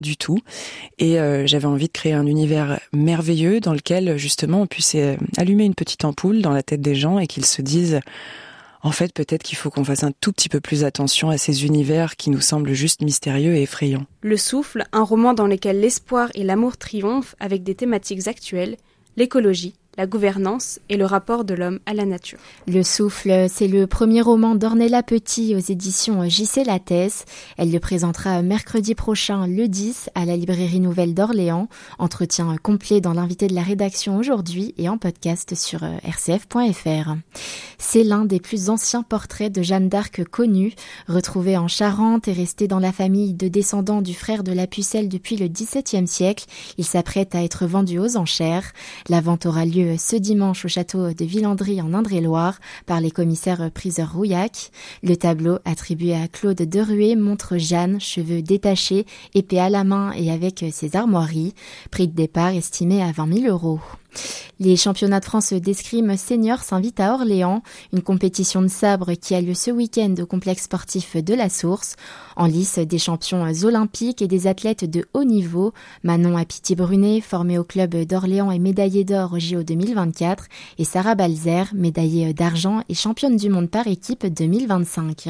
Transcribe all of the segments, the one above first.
du tout. Et j'avais envie de créer un univers merveilleux dans lequel, justement, on puisse allumer une petite ampoule dans la tête des gens et qu'ils se disent... En fait, peut-être qu'il faut qu'on fasse un tout petit peu plus attention à ces univers qui nous semblent juste mystérieux et effrayants. Le Souffle, un roman dans lequel l'espoir et l'amour triomphent avec des thématiques actuelles, l'écologie, la gouvernance et le rapport de l'homme à la nature. Le Souffle, c'est le premier roman d'Ornella Petit aux éditions J.C. Lattès. Elle le présentera mercredi prochain, le 10, à la librairie Nouvelle d'Orléans. Entretien complet dans l'invité de la rédaction aujourd'hui et en podcast sur rcf.fr. C'est l'un des plus anciens portraits de Jeanne d'Arc connus, retrouvé en Charente et resté dans la famille de descendants du frère de la Pucelle depuis le XVIIe siècle. Il s'apprête à être vendu aux enchères. La vente aura lieu ce dimanche au château de Villandry en Indre-et-Loire par les commissaires priseurs Rouillac. Le tableau attribué à Claude Deruet montre Jeanne, cheveux détachés, épée à la main et avec ses armoiries. Prix de départ estimé à 20 000 €. Les championnats de France d'escrime senior s'invitent à Orléans, une compétition de sabre qui a lieu ce week-end au complexe sportif de la Source. En lice, des champions olympiques et des athlètes de haut niveau. Manon Apiti-Brunet, formée au club d'Orléans et médaillée d'or au JO 2024, et Sarah Balzer, médaillée d'argent et championne du monde par équipe 2025.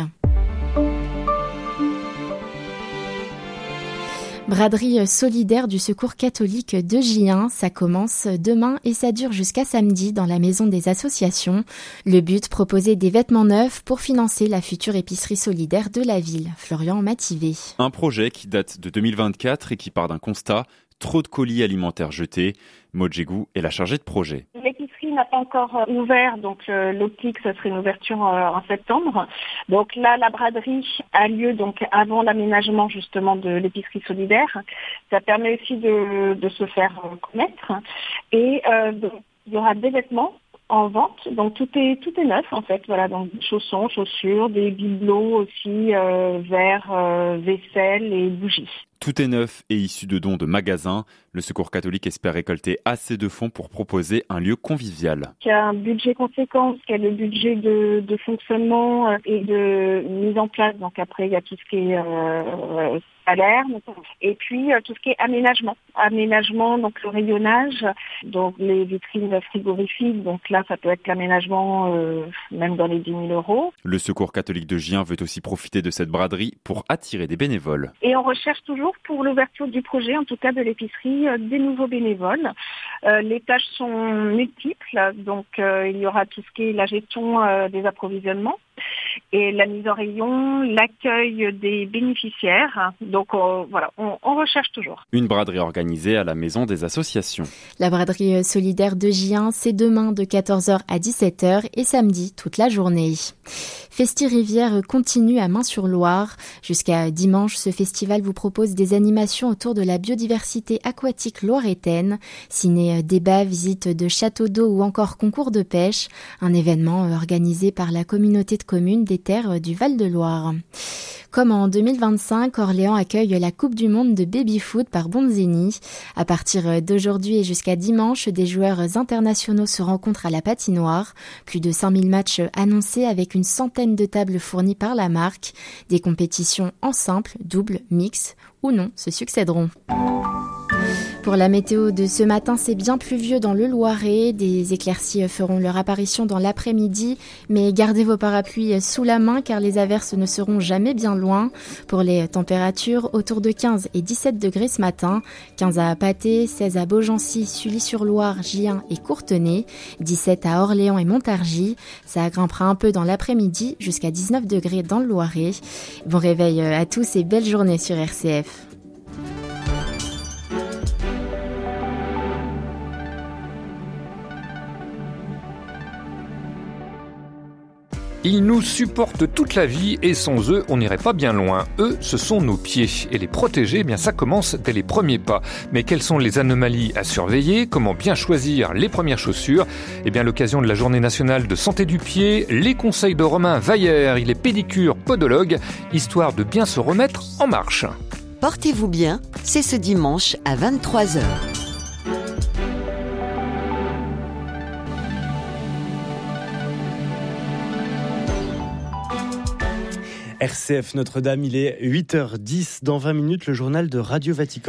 Braderie solidaire du Secours catholique de Gien, ça commence demain et ça dure jusqu'à samedi dans la maison des associations. Le but, proposer des vêtements neufs pour financer la future épicerie solidaire de la ville. Florian Mativé. Un projet qui date de 2024 et qui part d'un constat, trop de colis alimentaires jetés. Maud Jégou est la chargée de projet. L'épicerie n'a pas encore ouvert, donc l'optique, ce serait une ouverture en septembre. Donc là, la braderie a lieu donc avant l'aménagement justement de l'épicerie solidaire. Ça permet aussi de se faire connaître. Et donc, il y aura des vêtements en vente, donc tout est neuf en fait, voilà, donc chaussons, chaussures, des bibelots aussi, verres, vaisselle et bougies. Tout est neuf et issu de dons de magasins. Le Secours catholique espère récolter assez de fonds pour proposer un lieu convivial. Il y a un budget conséquent, il y a le budget de fonctionnement et de mise en place. Donc après, il y a tout ce qui est salaire, et puis tout ce qui est aménagement. Aménagement, donc le rayonnage, donc les vitrines frigorifiques. Donc là, ça peut être l'aménagement même dans les 10 000 €. Le Secours catholique de Gien veut aussi profiter de cette braderie pour attirer des bénévoles. Et on recherche toujours pour l'ouverture du projet, en tout cas de l'épicerie, des nouveaux bénévoles. Les tâches sont multiples, donc il y aura tout ce qui est la gestion des approvisionnements et la mise en rayon, l'accueil des bénéficiaires. Donc voilà, on recherche toujours. Une braderie organisée à la maison des associations. La braderie solidaire de Gien, c'est demain de 14h à 17h et samedi toute la journée. Festi-Rivière continue à Main-sur-Loire. Jusqu'à dimanche, ce festival vous propose des animations autour de la biodiversité aquatique loiretaine. Ciné, débats, visites de châteaux d'eau ou encore concours de pêche. Un événement organisé par la communauté de communes des terres du Val-de-Loire. Comme en 2025, Orléans accueille la Coupe du Monde de baby-foot par Bonzini. À partir d'aujourd'hui et jusqu'à dimanche, des joueurs internationaux se rencontrent à la patinoire. Plus de 5000 matchs annoncés avec une centaine de tables fournies par la marque. Des compétitions en simple, double, mix ou non se succéderont. Pour la météo de ce matin, c'est bien pluvieux dans le Loiret. Des éclaircies feront leur apparition dans l'après-midi, mais gardez vos parapluies sous la main car les averses ne seront jamais bien loin. Pour les températures, autour de 15 et 17 degrés ce matin, 15 à Patay, 16 à Beaugency, Sully-sur-Loire, Gien et Courtenay, 17 à Orléans et Montargis. Ça grimpera un peu dans l'après-midi jusqu'à 19 degrés dans le Loiret. Bon réveil à tous et belle journée sur RCF. Ils nous supportent toute la vie et sans eux, on n'irait pas bien loin. Eux, ce sont nos pieds. Et les protéger, eh bien, ça commence dès les premiers pas. Mais quelles sont les anomalies à surveiller? Comment bien choisir les premières chaussures? Eh bien, à l'occasion de la Journée nationale de santé du pied, les conseils de Romain Vaillère, il est pédicure podologue, histoire de bien se remettre en marche. Portez-vous bien, c'est ce dimanche à 23h. RCF Notre-Dame, il est 8h10. Dans 20 minutes, le journal de Radio Vatican.